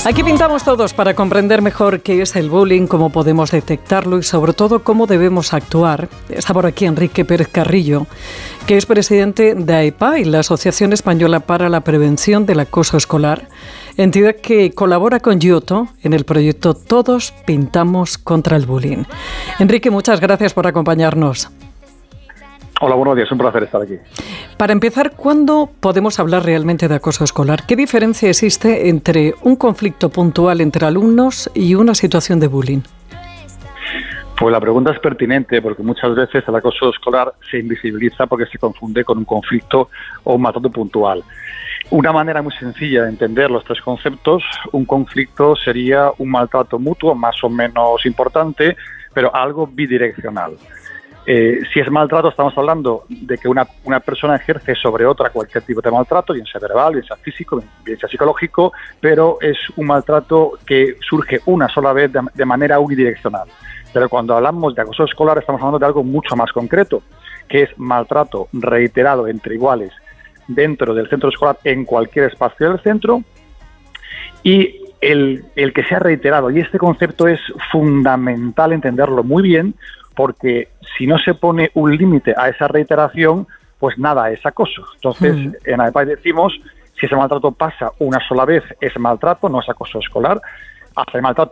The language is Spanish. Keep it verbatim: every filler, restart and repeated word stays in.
Aquí pintamos todos para comprender mejor qué es el bullying, cómo podemos detectarlo y sobre todo cómo debemos actuar. Está por aquí Enrique Pérez Carrillo, que es presidente de A E P A y la Asociación Española para la Prevención del Acoso Escolar, entidad que colabora con Giotto en el proyecto Todos Pintamos contra el Bullying. Enrique, muchas gracias por acompañarnos. Hola, buenos días, un placer estar aquí. Para empezar, ¿cuándo podemos hablar realmente de acoso escolar? ¿Qué diferencia existe entre un conflicto puntual entre alumnos y una situación de bullying? Pues la pregunta es pertinente porque muchas veces el acoso escolar se invisibiliza porque se confunde con un conflicto o un maltrato puntual. Una manera muy sencilla de entender los tres conceptos: un conflicto sería un maltrato mutuo más o menos importante, pero algo bidireccional. Eh, si es maltrato, estamos hablando de que una, una persona ejerce sobre otra cualquier tipo de maltrato, bien sea verbal, bien sea físico, bien sea psicológico, pero es un maltrato que surge una sola vez de, de manera unidireccional. Pero cuando hablamos de acoso escolar estamos hablando de algo mucho más concreto, que es maltrato reiterado entre iguales dentro del centro escolar en cualquier espacio del centro, y el, el que sea reiterado. Y este concepto es fundamental entenderlo muy bien, porque si no se pone un límite a esa reiteración, pues nada es acoso. Entonces, mm. en A E P A decimos, si ese maltrato pasa una sola vez, es maltrato, no es acoso escolar. Hasta el maltrato